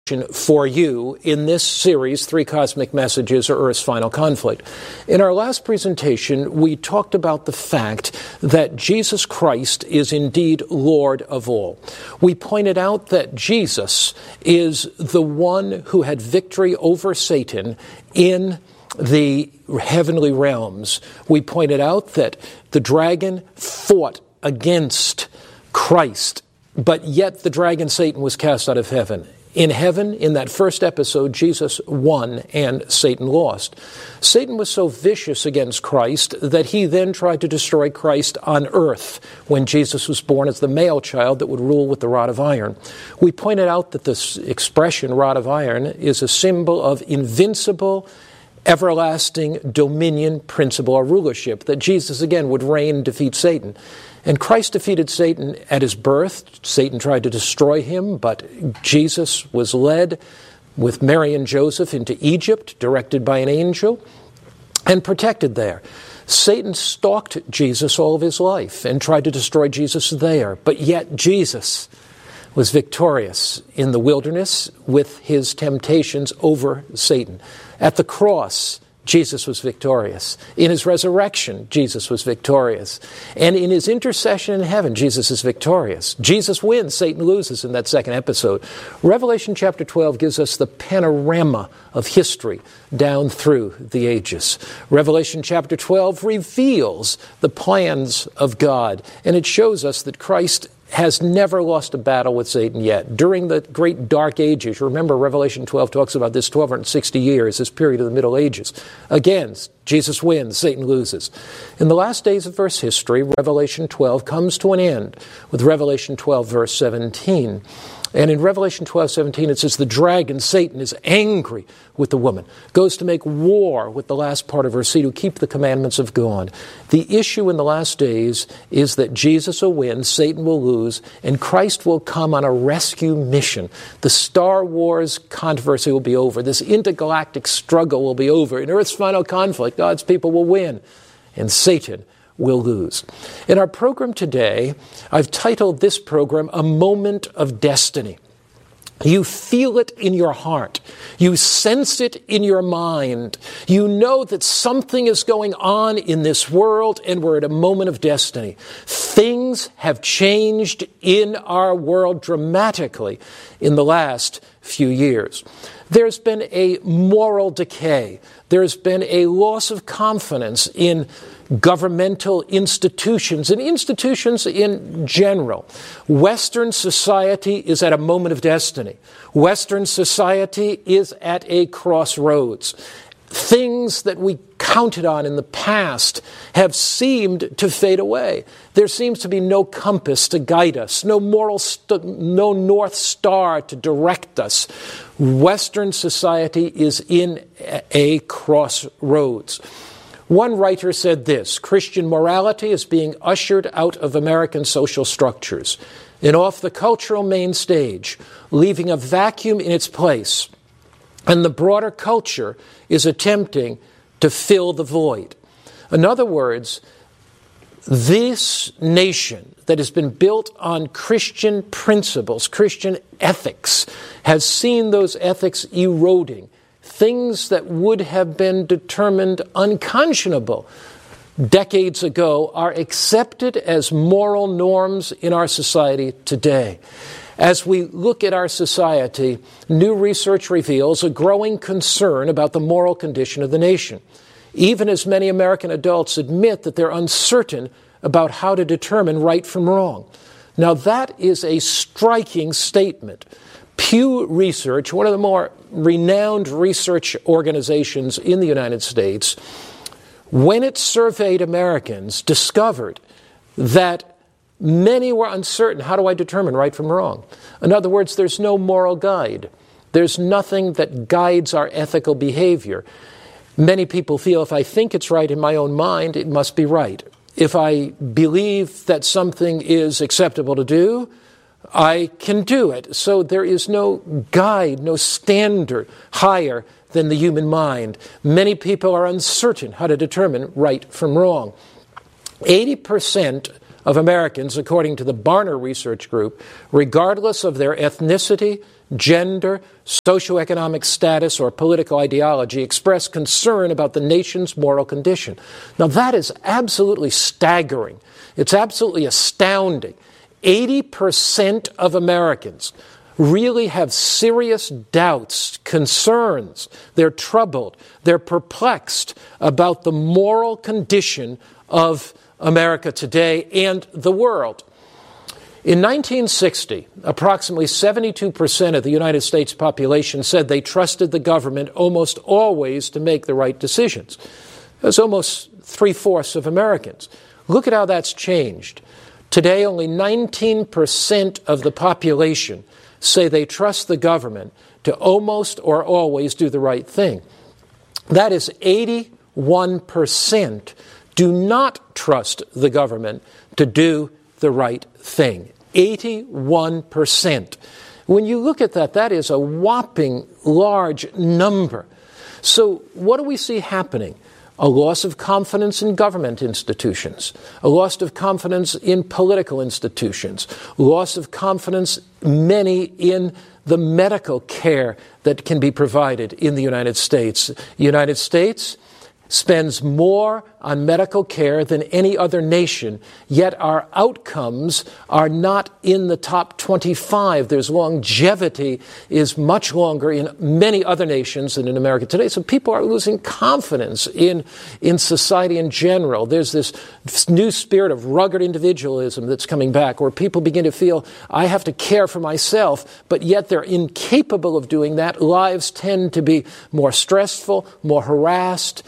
for you in this series, Three Cosmic Messages or Earth's Final Conflict. In our last presentation, we talked about the fact that Jesus Christ is indeed Lord of all. We pointed out that Jesus is the one who had victory over Satan in the heavenly realms. We pointed out that the dragon fought against Christ, but yet the dragon Satan was cast out of heaven. In heaven, in that first episode, Jesus won and Satan lost. Satan was so vicious against Christ that he then tried to destroy Christ on earth when Jesus was born as the male child that would rule with the rod of iron. We pointed out that this expression, rod of iron, is a symbol of invincible, everlasting dominion, principle, or rulership, that Jesus again would reign and defeat Satan. And Christ defeated Satan at his birth. Satan tried to destroy him, but Jesus was led with Mary and Joseph into Egypt, directed by an angel, and protected there. Satan stalked Jesus all of his life and tried to destroy Jesus there, but yet Jesus was victorious in the wilderness with his temptations over Satan. At the cross, Jesus was victorious. In his resurrection, Jesus was victorious. And in his intercession in heaven, Jesus is victorious. Jesus wins, Satan loses in that second episode. Revelation chapter 12 gives us the panorama of history down through the ages. Revelation chapter 12 reveals the plans of God, and it shows us that Christ has never lost a battle with Satan yet. During the great dark ages, remember Revelation 12 talks about this 1260 years, this period of the Middle Ages. Again, Jesus wins, Satan loses. In the last days of Earth's history, Revelation 12 comes to an end with Revelation 12 verse 17. And in Revelation 12:17 it says, the dragon, Satan, is angry with the woman, goes to make war with the last part of her seed who keep the commandments of God. The issue in the last days is that Jesus will win, Satan will lose, and Christ will come on a rescue mission. The Star Wars controversy will be over. This intergalactic struggle will be over. In Earth's final conflict, God's people will win, and Satan will lose. In our program today, I've titled this program, A Moment of Destiny. You feel it in your heart. You sense it in your mind. You know that something is going on in this world and we're at a moment of destiny. Things have changed in our world dramatically in the last few years. There's been a moral decay. There's been a loss of confidence in governmental institutions and institutions in general. Western society is at a moment of destiny. Western society is at a crossroads. Things that we counted on in the past have seemed to fade away. There seems to be no compass to guide us, no no North Star to direct us. Western society is in a crossroads. One writer said this, Christian morality is being ushered out of American social structures and off the cultural main stage, leaving a vacuum in its place. And the broader culture is attempting to fill the void. In other words, this nation that has been built on Christian principles, Christian ethics, has seen those ethics eroding. Things that would have been determined unconscionable decades ago are accepted as moral norms in our society today. As we look at our society, new research reveals a growing concern about the moral condition of the nation, even as many American adults admit that they're uncertain about how to determine right from wrong. Now, that is a striking statement. Pew Research, one of the more renowned research organizations in the United States, when it surveyed Americans, discovered that many were uncertain. How do I determine right from wrong? In other words, there's no moral guide. There's nothing that guides our ethical behavior. Many people feel if I think it's right in my own mind, it must be right. If I believe that something is acceptable to do, I can do it. So there is no guide, no standard higher than the human mind. Many people are uncertain how to determine right from wrong. 80% of Americans, according to the Barna Research Group, regardless of their ethnicity, gender, socioeconomic status, or political ideology express concern about the nation's moral condition. Now, that is absolutely staggering. It's absolutely astounding. 80% of Americans really have serious doubts, concerns. They're troubled. They're perplexed about the moral condition of America today and the world. In 1960, approximately 72% of the United States population said they trusted the government almost always to make the right decisions. That's almost 3/4 of Americans. Look at how that's changed. Today, only 19% of the population say they trust the government to almost or always do the right thing. That is 81% do not trust the government to do the right thing. 81%. When you look at that, that is a whopping large number. So what do we see happening? A loss of confidence in government institutions, a loss of confidence in political institutions, loss of confidence, many, in the medical care that can be provided in the United States. The United States spends more on medical care than any other nation, yet our outcomes are not in the top 25. There's longevity is much longer in many other nations than in America today. So people are losing confidence in society in general. There's this new spirit of rugged individualism that's coming back, where people begin to feel, I have to care for myself, but yet they're incapable of doing that. Lives tend to be more stressful, more harassed,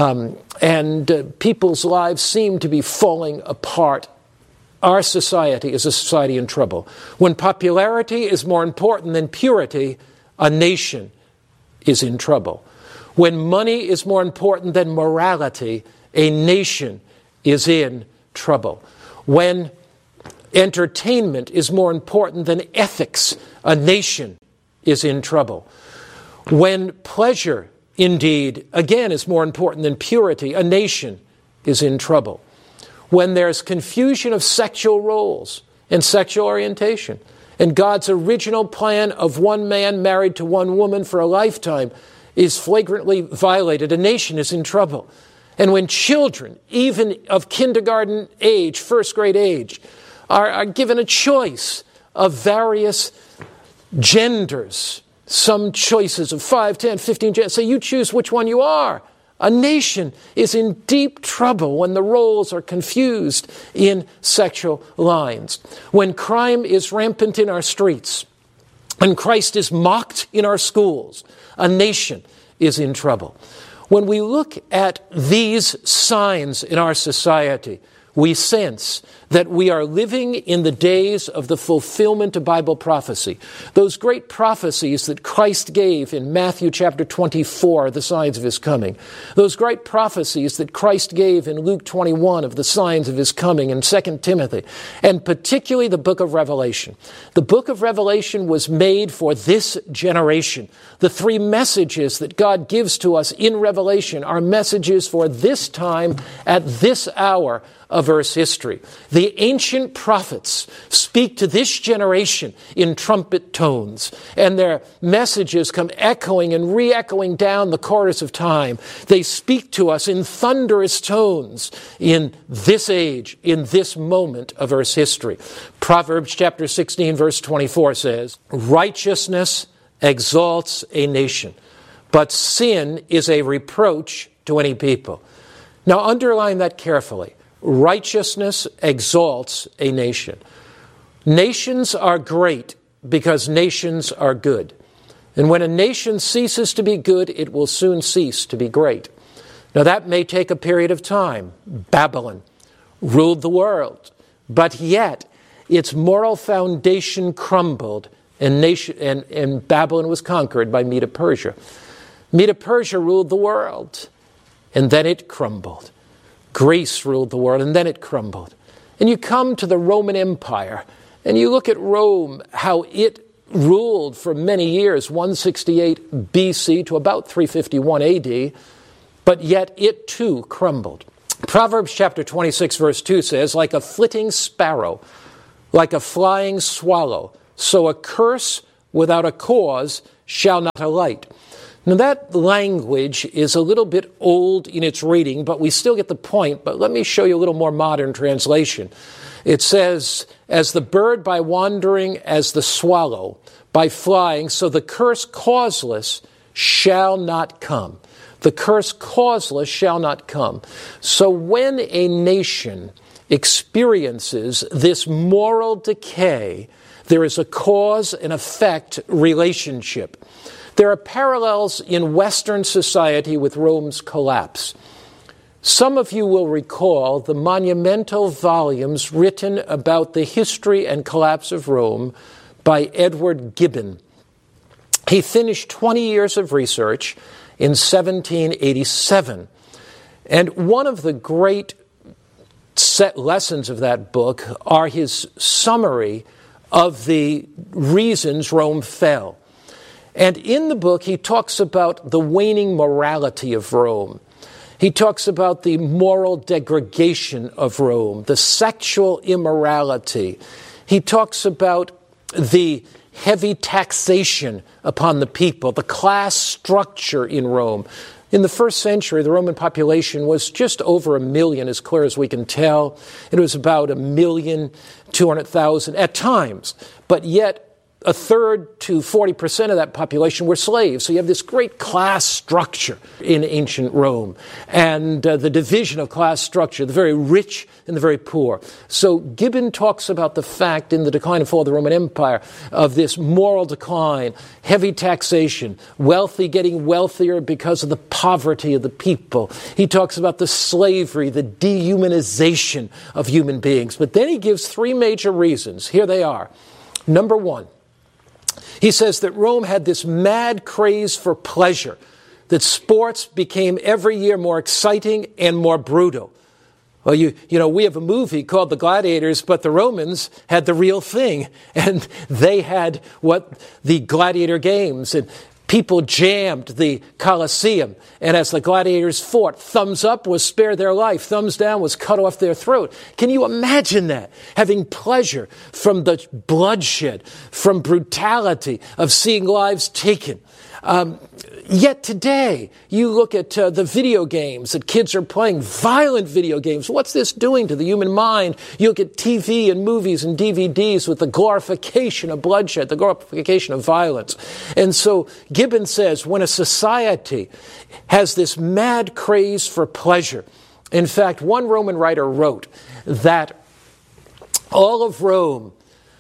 and people's lives seem to be falling apart. Our society is a society in trouble. When popularity is more important than purity, a nation is in trouble. When money is more important than morality, a nation is in trouble. When entertainment is more important than ethics, a nation is in trouble. When pleasure, indeed, again, is more important than purity, a nation is in trouble. When there's confusion of sexual roles and sexual orientation, and God's original plan of one man married to one woman for a lifetime is flagrantly violated, a nation is in trouble. And when children, even of kindergarten age, first grade age, are given a choice of various genders, some choices of 5, 10, 15 genders, so you choose which one you are. A nation is in deep trouble when the roles are confused in sexual lines. When crime is rampant in our streets, when Christ is mocked in our schools, a nation is in trouble. When we look at these signs in our society, we sense that we are living in the days of the fulfillment of Bible prophecy. Those great prophecies that Christ gave in Matthew chapter 24, the signs of his coming. Those great prophecies that Christ gave in Luke 21 of the signs of his coming, in 2 Timothy, and particularly the book of Revelation. The book of Revelation was made for this generation. The three messages that God gives to us in Revelation are messages for this time at this hour of Earth's history. The ancient prophets speak to this generation in trumpet tones, and their messages come echoing and re-echoing down the corridors of time. They speak to us in thunderous tones in this age, in this moment of Earth's history. Proverbs chapter 16, verse 24 says, "Righteousness exalts a nation, but sin is a reproach to any people." Now underline that carefully. Righteousness exalts a nation. Nations are great because nations are good. And when a nation ceases to be good, it will soon cease to be great. Now that may take a period of time. Babylon ruled the world, but yet its moral foundation crumbled, and Babylon was conquered by Medo-Persia. Medo-Persia ruled the world, and then it crumbled. Greece ruled the world, and then it crumbled. And you come to the Roman Empire, and you look at Rome, how it ruled for many years, 168 BC to about 351 AD, but yet it too crumbled. Proverbs chapter 26, verse 2 says, "Like a flitting sparrow, like a flying swallow, so a curse without a cause shall not alight. Now that language is a little bit old in its reading, but we still get the point. But let me show you a little more modern translation. It says, as the bird by wandering, as the swallow by flying, so the curse causeless shall not come. The curse causeless shall not come. So when a nation experiences this moral decay, there is a cause and effect relationship. There are parallels in Western society with Rome's collapse. Some of you will recall the monumental volumes written about the history and collapse of Rome by Edward Gibbon. He finished 20 years of research in 1787. And one of the great set lessons of that book are his summary of the reasons Rome fell. And in the book, he talks about the waning morality of Rome. He talks about the moral degradation of Rome, the sexual immorality. He talks about the heavy taxation upon the people, the class structure in Rome. In the first century, the Roman population was just over 1 million, as clear as we can tell. It was about 1,200,000 at times, but yet a third to 40% of that population were slaves. So you have this great class structure in ancient Rome, and the division of class structure, the very rich and the very poor. So Gibbon talks about the fact in The Decline and Fall of the Roman Empire of this moral decline, heavy taxation, wealthy getting wealthier because of the poverty of the people. He talks about the slavery, the dehumanization of human beings. But then he gives 3 major reasons. Here they are. Number 1, he says that Rome had this mad craze for pleasure, that sports became every year more exciting and more brutal. Well, you know, we have a movie called The Gladiators, but the Romans had the real thing, and they had the gladiator games, and people jammed the Colosseum, and as the gladiators fought, thumbs up was spare their life, thumbs down was cut off their throat. Can you imagine that? Having pleasure from the bloodshed, from brutality of seeing lives taken. Yet today, you look at the video games that kids are playing, violent video games. What's this doing to the human mind? You look at TV and movies and DVDs with the glorification of bloodshed, the glorification of violence. And so Gibbon says when a society has this mad craze for pleasure, in fact, one Roman writer wrote that all of Rome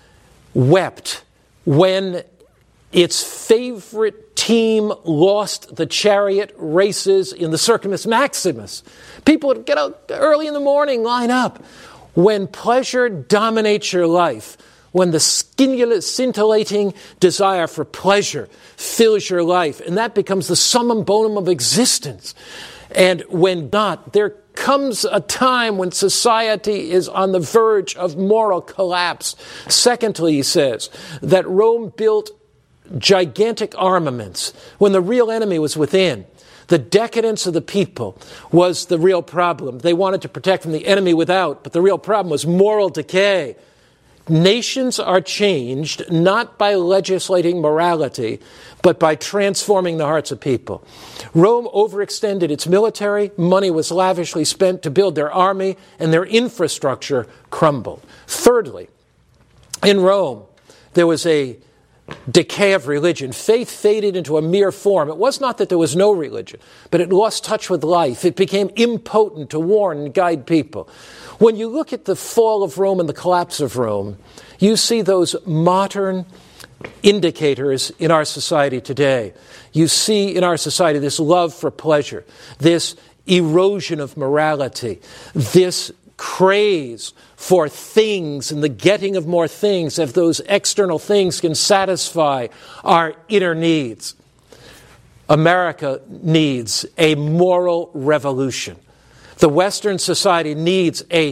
wept when its favorite team lost the chariot races in the Circus Maximus. People would get out early in the morning, line up. When pleasure dominates your life, when the scintillating desire for pleasure fills your life, and that becomes the summum bonum of existence. And when not, there comes a time when society is on the verge of moral collapse. Secondly, he says that Rome built gigantic armaments when the real enemy was within. The decadence of the people was the real problem. They wanted to protect from the enemy without, but the real problem was moral decay. Nations are changed not by legislating morality, but by transforming the hearts of people. Rome overextended its military, money was lavishly spent to build their army, and their infrastructure crumbled. Thirdly, in Rome, there was a decay of religion. Faith faded into a mere form. It was not that there was no religion, but it lost touch with life. It became impotent to warn and guide people. When you look at the fall of Rome and the collapse of Rome, you see those modern indicators in our society today. You see in our society this love for pleasure, this erosion of morality, this craze for things and the getting of more things if those external things can satisfy our inner needs. America needs a moral revolution. The Western society needs a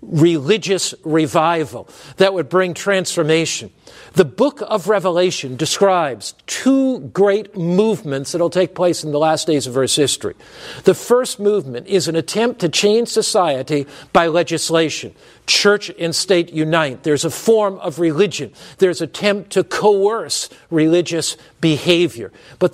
religious revival that would bring transformation. The book of Revelation describes two great movements that will take place in the last days of Earth's history. The first movement is an attempt to change society by legislation. Church and state unite. There's a form of religion. There's an attempt to coerce religious behavior. But